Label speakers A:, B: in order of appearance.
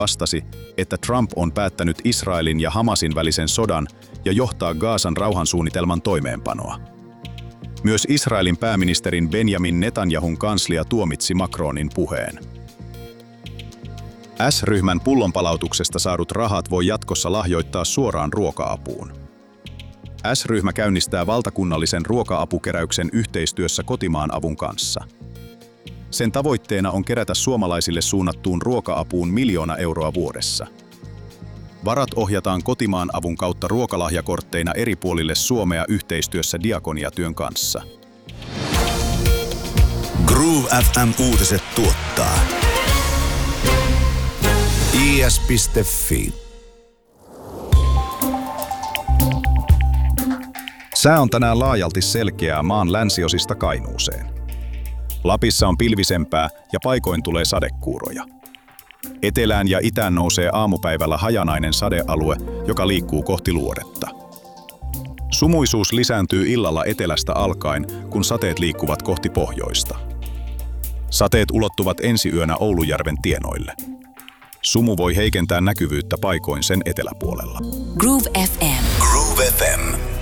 A: vastasi, että Trump on päättänyt Israelin ja Hamasin välisen sodan ja johtaa Gazan rauhansuunnitelman toimeenpanoa. Myös Israelin pääministerin Benjamin Netanyahun kanslia tuomitsi Macronin puheen. S-ryhmän pullonpalautuksesta saadut rahat voi jatkossa lahjoittaa suoraan ruoka-apuun. S-ryhmä käynnistää valtakunnallisen ruoka-apukeräyksen yhteistyössä Kotimaan avun kanssa. Sen tavoitteena on kerätä suomalaisille suunnattuun ruoka-apuun 1 miljoona euroa vuodessa. Varat ohjataan Kotimaan avun kautta ruokalahjakortteina eri puolille Suomea yhteistyössä diakoniatyön kanssa.
B: Groove FM Uutiset tuottaa is.fi.
A: Sää on tänään laajalti selkeää maan länsiosista Kainuuseen. Lapissa on pilvisempää ja paikoin tulee sadekuuroja. Etelään ja itään nousee aamupäivällä hajanainen sadealue, joka liikkuu kohti luodetta. Sumuisuus lisääntyy illalla etelästä alkaen, kun sateet liikkuvat kohti pohjoista. Sateet ulottuvat ensi yönä Oulujärven tienoille. Sumu voi heikentää näkyvyyttä paikoin sen eteläpuolella.
C: Groove FM.
B: Groove FM.